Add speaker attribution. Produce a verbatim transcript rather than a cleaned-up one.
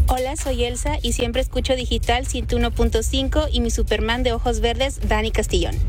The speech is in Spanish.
Speaker 1: Hola, soy Elsa y siempre escucho Digital ciento uno punto cinco y mi Superman de ojos verdes, Dani Castillón.